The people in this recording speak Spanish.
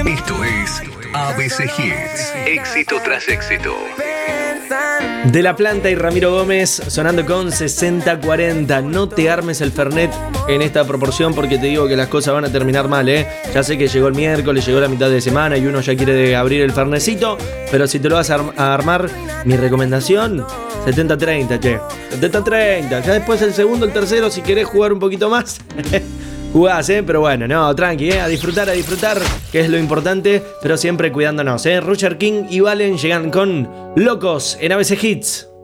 Esto es ABC Hits. Éxito tras éxito. De La Planta y Ramiro Gómez sonando con 60-40. No te armes el Fernet en esta proporción porque te digo que las cosas van a terminar mal, ¿eh? Ya sé que llegó el miércoles, llegó la mitad de semana y uno ya quiere abrir el Fernecito, pero si te lo vas a armar, mi recomendación, 70-30, che. 70-30. Ya después el segundo, el tercero, si querés jugar un poquito más, jugás, pero bueno, no, tranqui, a disfrutar, que es lo importante, pero siempre cuidándonos, Roger King y Valen llegan con Locos en ABC Hits.